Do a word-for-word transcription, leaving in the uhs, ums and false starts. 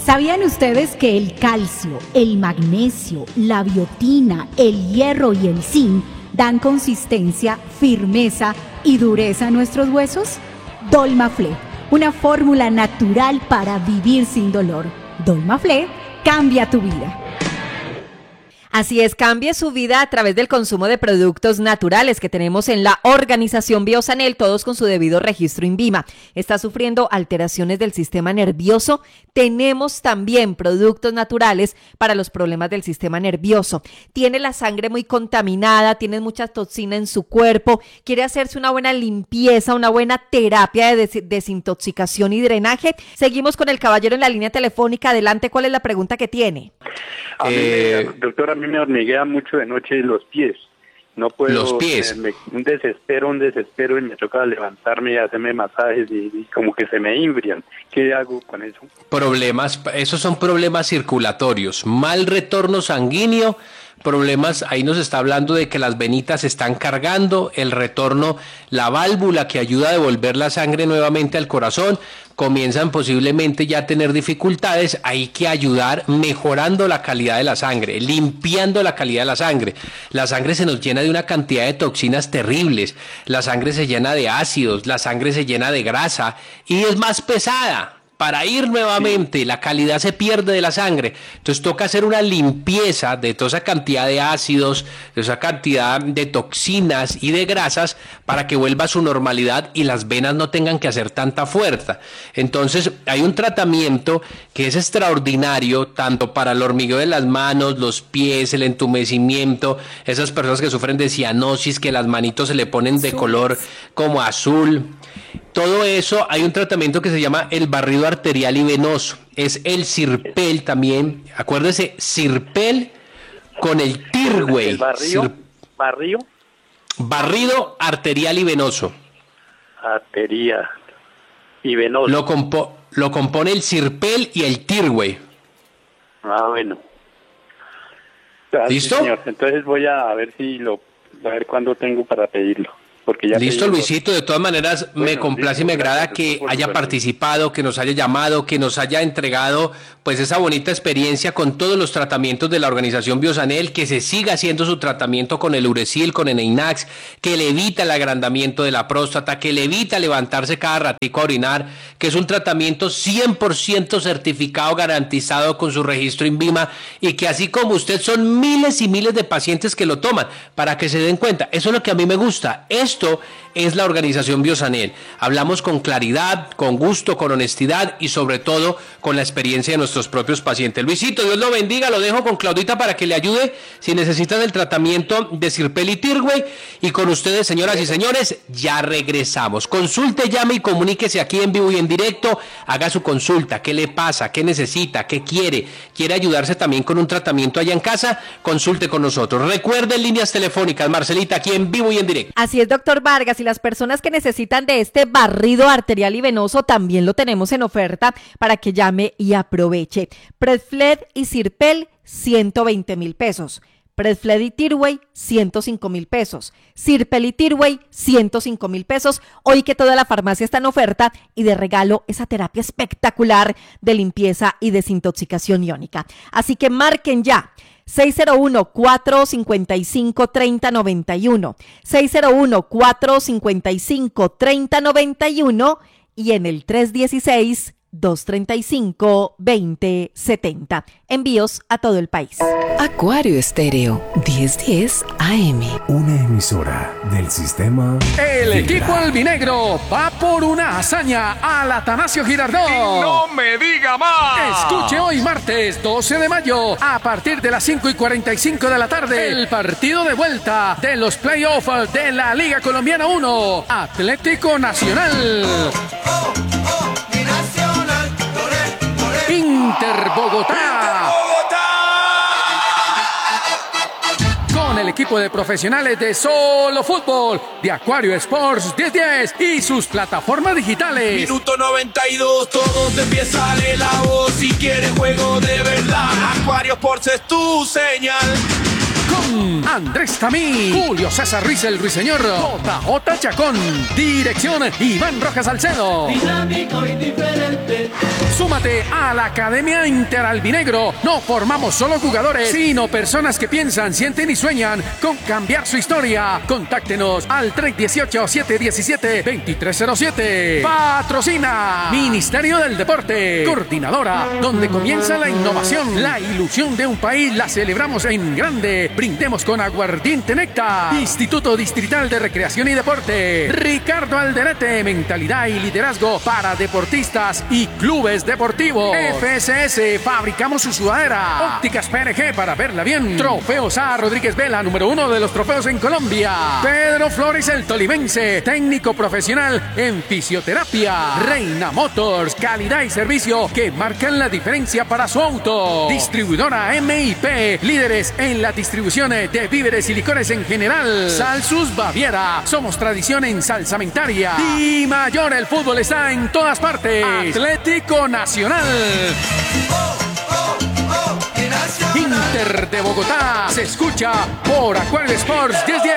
¿Sabían ustedes que el calcio, el magnesio, la biotina, el hierro y el zinc dan consistencia, firmeza y dureza a nuestros huesos? Dolmaflé, una fórmula natural para vivir sin dolor. Dolmaflé cambia tu vida. Así es, cambie su vida a través del consumo de productos naturales que tenemos en la organización Biosanel, todos con su debido registro INVIMA. ¿Está sufriendo alteraciones del sistema nervioso? Tenemos también productos naturales para los problemas del sistema nervioso. Tiene la sangre muy contaminada, tiene mucha toxina en su cuerpo, quiere hacerse una buena limpieza, una buena terapia de des- desintoxicación y drenaje. Seguimos con el caballero en la línea telefónica. Adelante, ¿cuál es la pregunta que tiene? A mí, Eh, me- doctora, a mí me hormiguea mucho de noche los pies. No puedo. Los pies. eh, me- un desespero, un desespero, y me toca levantarme y hacerme masajes y, y como que se me infrian. ¿Qué hago con eso? Problemas, esos son problemas circulatorios, mal retorno sanguíneo, problemas, ahí nos está hablando de que las venitas se están cargando, el retorno, la válvula que ayuda a devolver la sangre nuevamente al corazón, comienzan posiblemente ya a tener dificultades. Hay que ayudar mejorando la calidad de la sangre, limpiando la calidad de la sangre. La sangre se nos llena de una cantidad de toxinas terribles, la sangre se llena de ácidos, la sangre se llena de grasa y es más pesada. Para ir nuevamente, la calidad se pierde de la sangre. Entonces toca hacer una limpieza de toda esa cantidad de ácidos, de esa cantidad de toxinas y de grasas para que vuelva a su normalidad y las venas no tengan que hacer tanta fuerza. Entonces hay un tratamiento que es extraordinario, tanto para el hormigueo de las manos, los pies, el entumecimiento, esas personas que sufren de cianosis, que las manitos se le ponen de color como azul. Todo eso, hay un tratamiento que se llama el barrido arterial y venoso. Es el Sirpel también. Acuérdese, Sirpel con el Tirway. ¿El barrio? Sir- ¿Barrio? Barrido arterial y venoso. Arteria y venoso. Lo, compo- lo compone el Sirpel y el Tirway. Ah, bueno. Ah, sí, ¿Listo? señor. Entonces voy a, a ver si lo, a ver cuándo tengo para pedirlo. Porque ya Listo, pedí Luisito, de todas maneras me Bueno, complace y listo, me agrada gracias, que doctor, por haya su participado, que nos haya llamado, que nos haya entregado pues esa bonita experiencia con todos los tratamientos de la organización Biosanel, que se siga haciendo su tratamiento con el Uresil, con el Einax, que le evita el agrandamiento de la próstata, que le evita levantarse cada ratico a orinar, que es un tratamiento cien por ciento certificado, garantizado con su registro INVIMA, y que así como usted son miles y miles de pacientes que lo toman, para que se den cuenta. Eso es lo que a mí me gusta. Esto es la organización Biosanel. Hablamos con claridad, con gusto, con honestidad y sobre todo con la experiencia de nuestros propios pacientes. Luisito, Dios lo bendiga, lo dejo con Claudita para que le ayude si necesitan el tratamiento de Sirpel y Tirway. Y con ustedes, señoras y señores, ya regresamos. Consulte, llame y comuníquese aquí en vivo y en directo. Haga su consulta, qué le pasa, qué necesita, qué quiere. ¿Quiere ayudarse también con un tratamiento allá en casa? Consulte con nosotros. Recuerden líneas telefónicas, Marcelita, aquí en vivo y en directo. Así es, doctor Vargas, y las personas que necesitan de este barrido arterial y venoso también lo tenemos en oferta para que llame y aproveche. Predfled y Sirpel, ciento veinte mil pesos. Predfled y Tirway, ciento cinco mil pesos. Sirpel y Tirway, ciento cinco mil pesos. Hoy que toda la farmacia está en oferta y de regalo esa terapia espectacular de limpieza y desintoxicación iónica. Así que marquen ya. seis cero uno, cuatro cinco cinco, tres cero nueve uno, seis cero uno, cuatro cinco cinco, tres cero nueve uno y en el tres uno seis, dos tres cinco, dos cero siete cero. Envíos a todo el país. Acuario Estéreo, diez diez A M. Una emisora del sistema. El Vibra. equipo albinegro va por una hazaña al Atanasio Girardot. ¡No me diga más! Escuche hoy martes doce de mayo a partir de las cinco y cuarenta y cinco de la tarde el partido de vuelta de los playoffs de la Liga Colombiana uno. Atlético Nacional. Inter Bogotá. Con el equipo de profesionales de Solo Fútbol, de Acuario Sports diez diez y sus plataformas digitales. Minuto noventa y dos, todos de pie sale la voz. Si quieres juego de verdad, Acuario Sports es tu señal. Con Andrés Tamí, Julio César Ruiz el Ruiseñor, J J Chacón, dirección Iván Rojas Salcedo. Dinámico y diferente. Súmate a la Academia Interalbinegro. No formamos solo jugadores, sino personas que piensan, sienten y sueñan con cambiar su historia. Contáctenos al tres uno ocho, siete uno siete, dos tres cero siete. Patrocina Ministerio del Deporte. Coordinadora, donde comienza la innovación. La ilusión de un país la celebramos en grande. Brindemos con aguardiente Néctar. Instituto Distrital de Recreación y Deporte. Ricardo Alderete, mentalidad y liderazgo para deportistas y clubes deportivos. F S S, fabricamos su sudadera. Ópticas P R G para verla bien. Trofeos A. Rodríguez Vela, número uno de los trofeos en Colombia. Pedro Flores, el tolimense, técnico profesional en fisioterapia. Reina Motors, calidad y servicio que marcan la diferencia para su auto. Distribuidora M I P, líderes en la distribución de víveres y licores en general. Salsus Baviera, somos tradición en salsamentaria. Y Mayor, el fútbol está en todas partes. Atlético Nacional. Inter de Bogotá se escucha por Acuario Sports diez diez.